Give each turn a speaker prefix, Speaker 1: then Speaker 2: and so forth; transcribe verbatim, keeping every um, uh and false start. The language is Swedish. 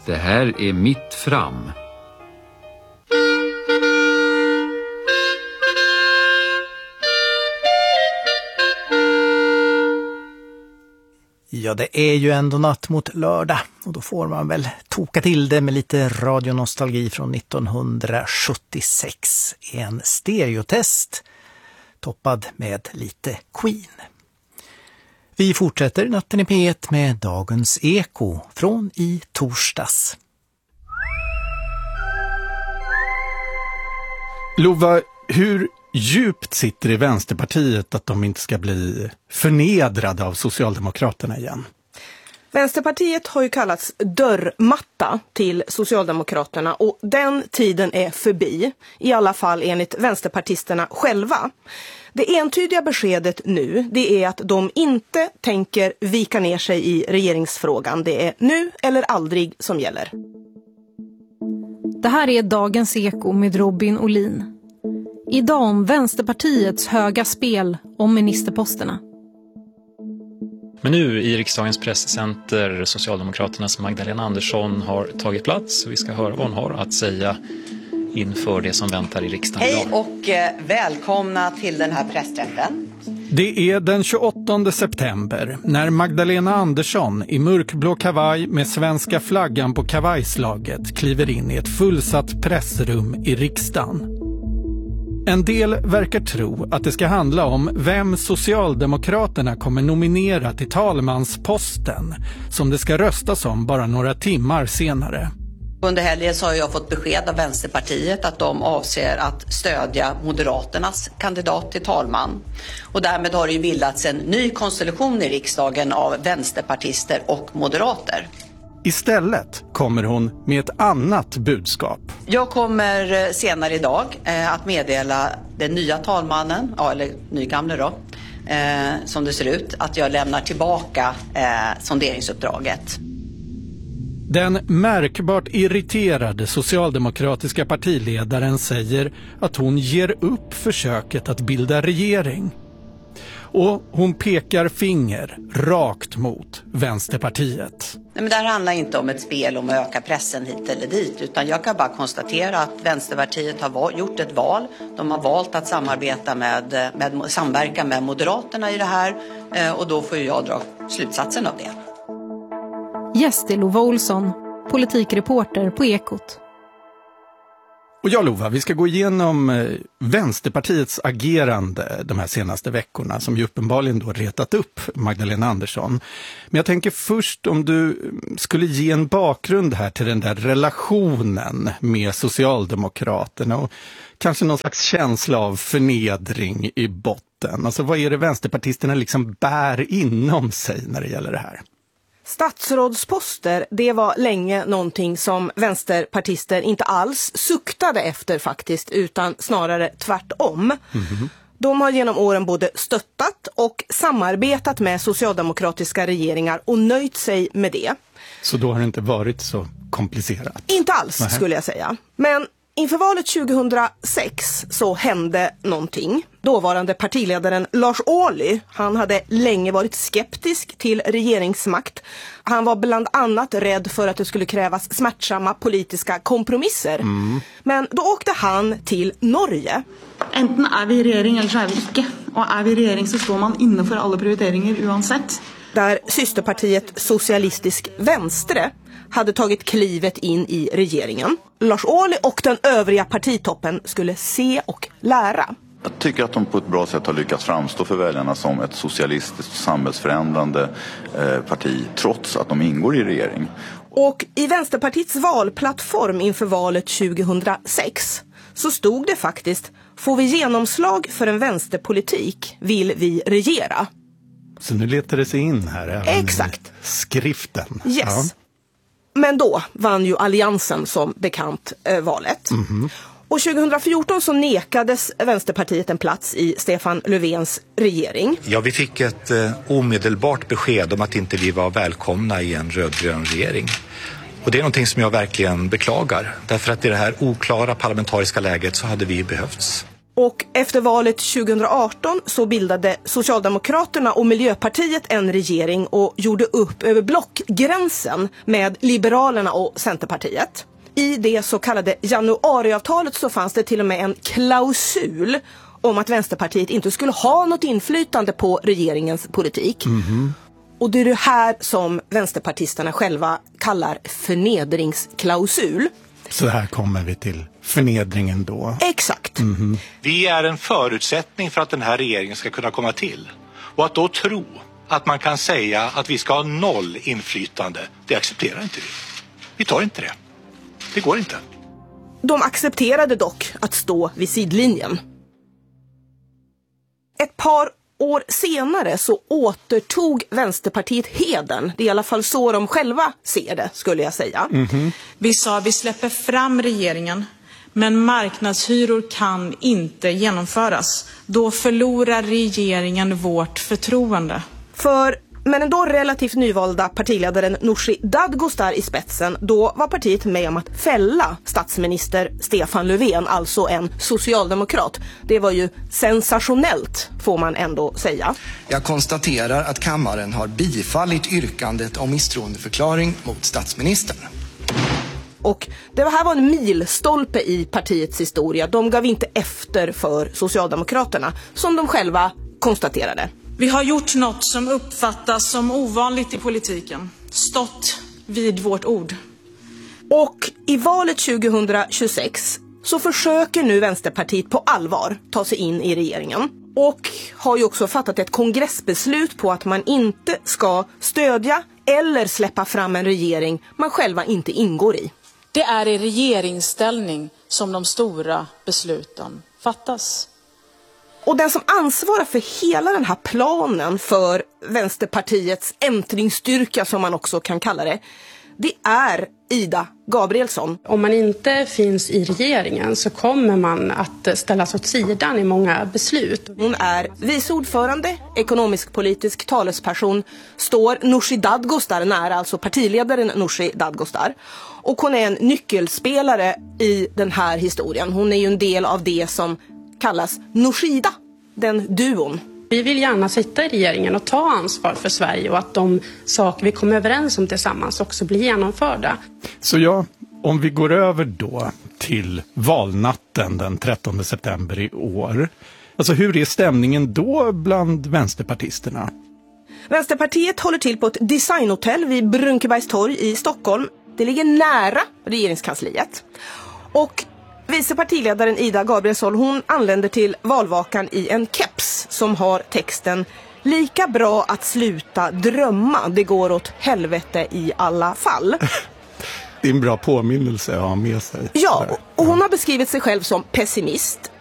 Speaker 1: Det här är Mitt Fram.
Speaker 2: Ja, det är ju ändå natt mot lördag och då får man väl toka till det med lite radionostalgi från nittonhundrasjuttiosex. En stereotest toppad med lite Queen. Vi fortsätter natten i P ett med dagens eko från i torsdags.
Speaker 3: Lova, hur djupt sitter i Vänsterpartiet att de inte ska bli förnedrade av Socialdemokraterna igen?
Speaker 4: Vänsterpartiet har ju kallats dörrmatta till Socialdemokraterna och den tiden är förbi, i alla fall enligt vänsterpartisterna själva. Det entydiga beskedet nu, det är att de inte tänker vika ner sig i regeringsfrågan. Det är nu eller aldrig som gäller.
Speaker 5: Det här är dagens eko med Robin Olin. Idag om Vänsterpartiets höga spel om ministerposterna.
Speaker 6: Men nu i riksdagens presscenter, Socialdemokraternas Magdalena Andersson har tagit plats och vi ska höra vad hon har att säga inför det som väntar i riksdagen idag.
Speaker 7: Hej och eh, välkomna till den här pressträffen.
Speaker 3: Det är den tjugoåttonde september när Magdalena Andersson i mörkblå kavaj med svenska flaggan på kavajslaget kliver in i ett fullsatt pressrum i riksdagen. En del verkar tro att det ska handla om vem Socialdemokraterna kommer nominera till talmansposten som det ska röstas om bara några timmar senare.
Speaker 7: Under helgen så har jag fått besked av Vänsterpartiet att de avser att stödja Moderaternas kandidat till talman. Och därmed har det ju bildats en ny konstellation i riksdagen av vänsterpartister och moderater.
Speaker 3: Istället kommer hon med ett annat budskap.
Speaker 7: Jag kommer senare idag eh, att meddela den nya talmannen, ja, eller nygamle då, eh, som det ser ut, att jag lämnar tillbaka eh, sonderingsuppdraget.
Speaker 3: Den märkbart irriterade socialdemokratiska partiledaren säger att hon ger upp försöket att bilda regering. Och hon pekar finger rakt mot Vänsterpartiet.
Speaker 7: Nej, men det här handlar inte om ett spel om att öka pressen hit eller dit, utan jag kan bara konstatera att Vänsterpartiet har gjort ett val. De har valt att samarbeta med, med, samverka med Moderaterna i det här och då får jag dra slutsatsen av det.
Speaker 5: Gäst är Lova Olsson, politikreporter på Ekot.
Speaker 3: Och ja, Lova, vi ska gå igenom Vänsterpartiets agerande de här senaste veckorna som ju uppenbarligen då retat upp Magdalena Andersson. Men jag tänker först om du skulle ge en bakgrund här till den där relationen med Socialdemokraterna och kanske någon slags känsla av förnedring i botten. Alltså vad är det vänsterpartisterna liksom bär inom sig när det gäller det här?
Speaker 4: Statsrådsposter, det var länge någonting som vänsterpartister inte alls suktade efter faktiskt, utan snarare tvärtom. Mm-hmm. De har genom åren både stöttat och samarbetat med socialdemokratiska regeringar och nöjt sig med det.
Speaker 3: Så då har det inte varit så komplicerat?
Speaker 4: Inte alls. Nähe. Skulle jag säga. Men inför valet tjugohundrasex så hände någonting. Dåvarande partiledaren Lars Ohly, han hade länge varit skeptisk till regeringsmakt. Han var bland annat rädd för att det skulle krävas smärtsamma politiska kompromisser. Mm. Men då åkte han till Norge.
Speaker 8: Enten är vi i regering eller så är vi inte. Och är vi i regering så står man inne för alla prioriteringar oavsett.
Speaker 4: Där systerpartiet Socialistisk Vänstre hade tagit klivet in i regeringen. Lars Ohly och den övriga partitoppen skulle se och lära.
Speaker 9: Jag tycker att de på ett bra sätt har lyckats framstå för väljarna som ett socialistiskt och samhällsförändrande eh, parti trots att de ingår i regering.
Speaker 4: Och i Vänsterpartiets valplattform inför valet tjugohundrasex så stod det faktiskt: får vi genomslag för en vänsterpolitik vill vi regera.
Speaker 3: Så nu letar det sig in här även
Speaker 4: Exakt.
Speaker 3: I skriften.
Speaker 4: Yes. Ja. Men då vann ju alliansen som bekant eh, valet. Mm-hmm. Och tjugohundrafjorton så nekades Vänsterpartiet en plats i Stefan Löfvens regering.
Speaker 10: Ja, vi fick ett eh, omedelbart besked om att inte vi var välkomna i en rödgrön regering. Och det är någonting som jag verkligen beklagar. Därför att i det här oklara parlamentariska läget så hade vi behövts.
Speaker 4: Och efter valet tjugohundraarton så bildade Socialdemokraterna och Miljöpartiet en regering och gjorde upp över blockgränsen med Liberalerna och Centerpartiet. I det så kallade januariavtalet så fanns det till och med en klausul om att Vänsterpartiet inte skulle ha något inflytande på regeringens politik. Mm-hmm. Och det är det här som vänsterpartisterna själva kallar förnedringsklausul.
Speaker 3: Så här kommer vi till förnedringen då.
Speaker 4: Exakt.
Speaker 3: Mm-hmm.
Speaker 10: Vi är en förutsättning för att den här regeringen ska kunna komma till. Och att då tro att man kan säga att vi ska ha noll inflytande, det accepterar inte vi. Vi tar inte det. Det går inte.
Speaker 4: De accepterade dock att stå vid sidlinjen. Ett par år senare så återtog Vänsterpartiet heden. Det är i alla fall så de själva ser det, skulle jag säga.
Speaker 8: Mm-hmm. Vi sa vi släpper fram regeringen, men marknadshyror kan inte genomföras. Då förlorar regeringen vårt förtroende.
Speaker 4: För med den då relativt nyvalda partiledaren Nooshi Dadgostar i spetsen, då var partiet med om att fälla statsminister Stefan Löfven, alltså en socialdemokrat. Det var ju sensationellt, får man ändå säga.
Speaker 11: Jag konstaterar att kammaren har bifallit yrkandet om misstroendeförklaring mot statsministern.
Speaker 4: Och det här var en milstolpe i partiets historia. De gav inte efter för Socialdemokraterna, som de själva konstaterade.
Speaker 8: Vi har gjort något som uppfattas som ovanligt i politiken. Stått vid vårt ord.
Speaker 4: Och i valet tjugohundratjugosex så försöker nu Vänsterpartiet på allvar ta sig in i regeringen. Och har ju också fattat ett kongressbeslut på att man inte ska stödja eller släppa fram en regering man själva inte ingår i.
Speaker 8: Det är i regeringsställning som de stora besluten fattas.
Speaker 4: Och den som ansvarar för hela den här planen för Vänsterpartiets äntlingsstyrka, som man också kan kalla det, det är Ida Gabrielsson.
Speaker 12: Om man inte finns i regeringen så kommer man att ställas åt sidan i många beslut.
Speaker 4: Hon är vice ordförande, ekonomisk-politisk talesperson, står Nooshi Dadgostar nära, alltså partiledaren Nooshi Dadgostar. Och hon är en nyckelspelare i den här historien. Hon är ju en del av det som kallas Nooshida, den duon.
Speaker 12: Vi vill gärna sitta i regeringen och ta ansvar för Sverige och att de saker vi kommer överens om tillsammans också blir genomförda.
Speaker 3: Så ja, om vi går över då till valnatten den trettonde september i år. Alltså hur är stämningen då bland vänsterpartisterna?
Speaker 4: Vänsterpartiet håller till på ett designhotell vid Brunkebergstorg i Stockholm. Det ligger nära regeringskansliet. Och vice partiledaren Ida Gabrielsson, hon anländer till valvakan i en keps som har texten "Lika bra att sluta drömma, det går åt helvete i alla fall".
Speaker 3: Det är en bra påminnelse att ha med sig.
Speaker 4: Ja, och hon har beskrivit sig själv som pessimist.